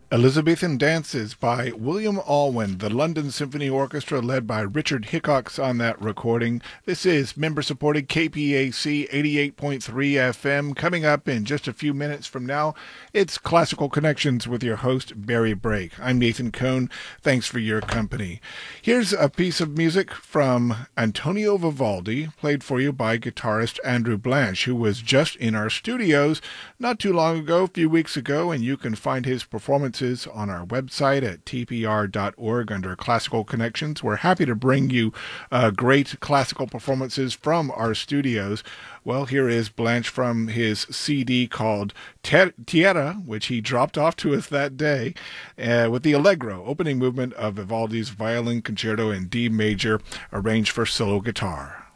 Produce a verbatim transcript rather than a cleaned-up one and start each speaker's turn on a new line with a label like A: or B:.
A: Elizabethan Dances by William Alwyn, the London Symphony Orchestra led by Richard Hickox on that recording. This is member-supported K P A C eighty-eight point three F M. Coming up in just a few minutes from now, it's Classical Connections with your host, Barry Brake. I'm Nathan Cohn. Thanks for your company. Here's a piece of music from Antonio Vivaldi, played for you by guitarist Andrew Blanche, who was just in our studios not too long ago, a few weeks ago, and you can find his performance on our website at t p r dot org under Classical Connections. We're happy to bring you uh, great classical performances from our studios. Well, here is Blanche from his C D called Tierra, which he dropped off to us that day, uh, with the Allegro, opening movement of Vivaldi's Violin Concerto in D major, arranged for solo guitar.